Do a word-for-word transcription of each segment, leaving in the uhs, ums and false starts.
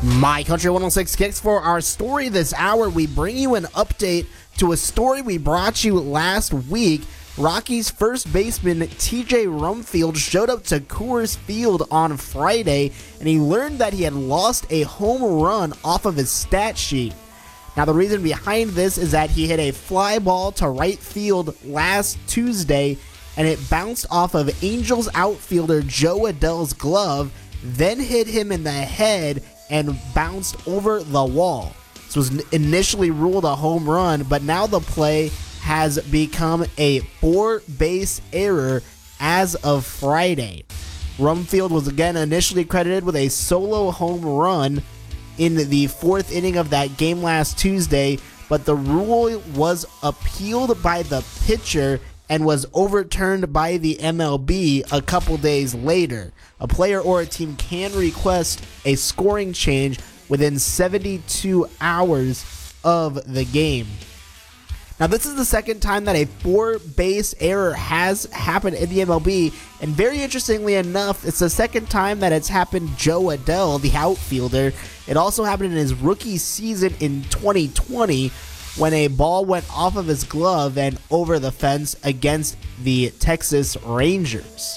My Country one oh six Kicks. For our story this hour, we bring you an update to a story we brought you last week. Rockies first baseman T J Rumfield showed up to Coors Field on Friday, and he learned that he had lost a home run off of his stat sheet. Now, the reason behind this is that he hit a fly ball to right field last Tuesday, and it bounced off of Angels outfielder Jo Adell's glove, then hit him in the head and bounced over the wall. This was initially ruled a home run, but now the play has become a four-base error as of Friday. Rumfield was again initially credited with a solo home run in the fourth inning of that game last Tuesday, but the rule was appealed by the pitcher and was overturned by the M L B a couple days later. A player or a team can request a scoring change within seventy-two hours of the game. Now, this is the second time that a four-base error has happened in the M L B, and very interestingly enough, it's the second time that it's happened Jo Adell, the outfielder. It also happened in his rookie season in twenty twenty, when a ball went off of his glove and over the fence against the Texas Rangers.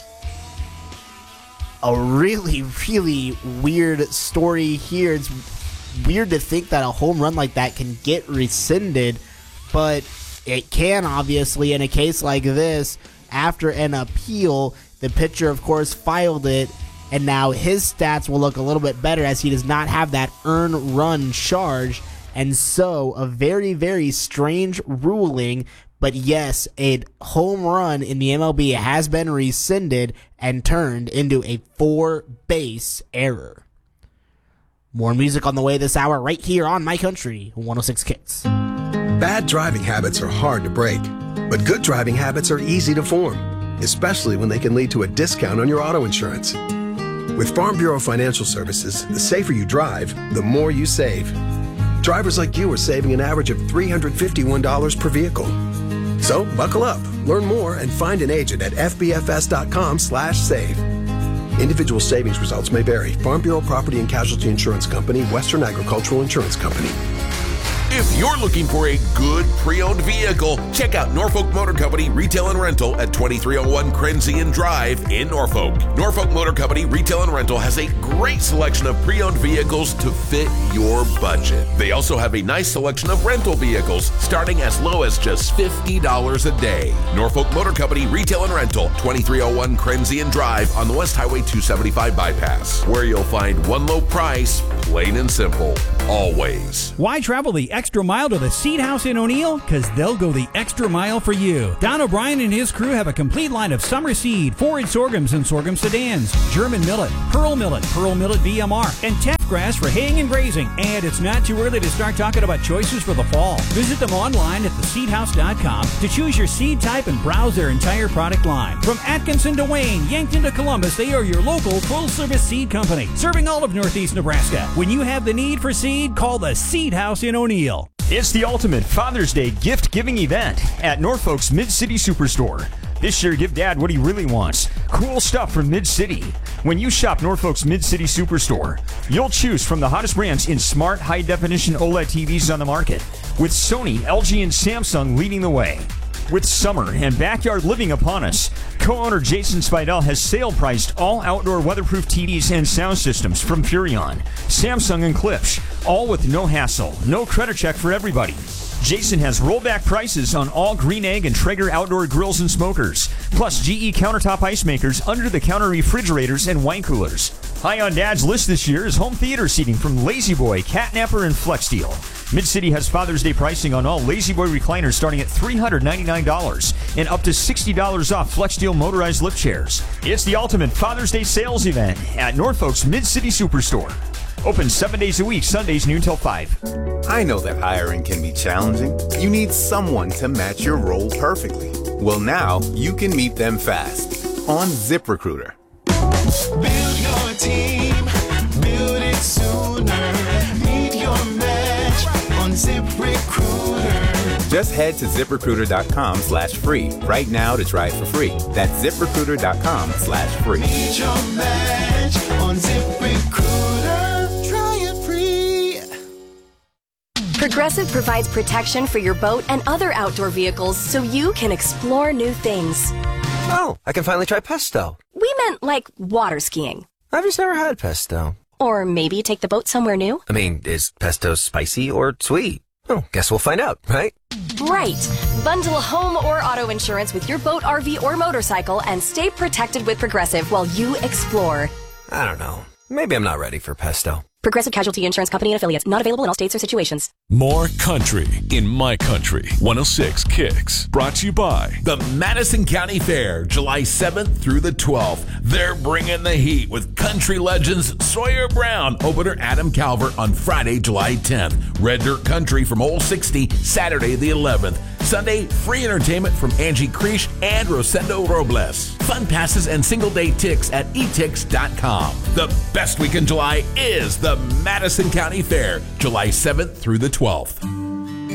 A really, really weird story here. It's weird to think that a home run like that can get rescinded, but it can, obviously, in a case like this. After an appeal, the pitcher, of course, filed it, and now his stats will look a little bit better as he does not have that earned run charge. And so, a very, very strange ruling, but yes, a home run in the M L B has been rescinded and turned into a four-base error. More music on the way this hour right here on My Country one oh six Kicks. Bad driving habits are hard to break, but good driving habits are easy to form, especially when they can lead to a discount on your auto insurance. With Farm Bureau Financial Services, the safer you drive, the more you save. Drivers like you are saving an average of three hundred fifty-one dollars per vehicle. So buckle up, learn more, and find an agent at f b f s dot com slash save. Individual savings results may vary. Farm Bureau Property and Casualty Insurance Company, Western Agricultural Insurance Company. If you're looking for a good pre-owned vehicle, check out Norfolk Motor Company Retail and Rental at twenty-three oh one Crenzian Drive in Norfolk. Norfolk Motor Company Retail and Rental has a great selection of pre-owned vehicles to fit your budget. They also have a nice selection of rental vehicles starting as low as just fifty dollars a day. Norfolk Motor Company Retail and Rental, twenty-three oh one Crenzian Drive on the West Highway two seventy-five bypass, where you'll find one low price, plain and simple, always. Why travel the extra mile to the Seed House in O'Neill? Because they'll go the extra mile for you. Don O'Brien and his crew have a complete line of summer seed, forage sorghums and sorghum sedans, German millet, pearl millet, pearl millet V M R, and teff grass for haying and grazing. And it's not too early to start talking about choices for the fall. Visit them online at the seed house dot com to choose your seed type and browse their entire product line. From Atkinson to Wayne, Yankton to Columbus, they are your local full-service seed company, serving all of Northeast Nebraska. When you have the need for seed, call the Seed House in O'Neill. It's the ultimate Father's Day gift-giving event at Norfolk's Mid-City Superstore. This year, give Dad what he really wants. Cool stuff from Mid-City. When you shop Norfolk's Mid-City Superstore, you'll choose from the hottest brands in smart, high-definition OLED T Vs on the market, with Sony, L G, and Samsung leading the way. With summer and backyard living upon us, co-owner Jason Spidell has sale-priced all outdoor weatherproof T Vs and sound systems from Furrion, Samsung, and Klipsch, all with no hassle, no credit check for everybody. Jason has rollback prices on all Green Egg and Traeger outdoor grills and smokers, plus G E countertop ice makers, under-the-counter refrigerators, and wine coolers. High on Dad's list this year is home theater seating from Lazy Boy, Catnapper, and FlexSteel. Mid-City has Father's Day pricing on all Lazy Boy recliners starting at three hundred ninety-nine dollars and up to sixty dollars off FlexSteel motorized lift chairs. It's the ultimate Father's Day sales event at Norfolk's Mid-City Superstore. Open seven days a week, Sundays noon till five. I know that hiring can be challenging. You need someone to match your role perfectly. Well, now you can meet them fast on ZipRecruiter. Build your team, build it sooner. Meet your match on ZipRecruiter. Just head to ZipRecruiter.com slash free right now to try it for free. That's ZipRecruiter.com slash free. Meet your match on ZipRecruiter. Try it free. Progressive provides protection for your boat and other outdoor vehicles so you can explore new things. Oh, I can finally try pesto. We meant like water skiing. I've just never had pesto. Or maybe take the boat somewhere new. I mean, is pesto spicy or sweet? Oh, guess we'll find out, right? Right. Bundle home or auto insurance with your boat, R V, or motorcycle and stay protected with Progressive while you explore. I don't know. Maybe I'm not ready for pesto. Progressive Casualty Insurance Company and Affiliates. Not available in all states or situations. More country in my country. one oh six Kicks. Brought to you by the Madison County Fair, July seventh through the twelfth. They're bringing the heat with country legends Sawyer Brown, opener Adam Calvert on Friday, July tenth. Red Dirt Country from Old sixty, Saturday the eleventh. Sunday, free entertainment from Angie Creesh and Rosendo Robles. Fun passes and single-day ticks at e tix dot com. The best week in July is the Madison County Fair, July seventh through the twelfth.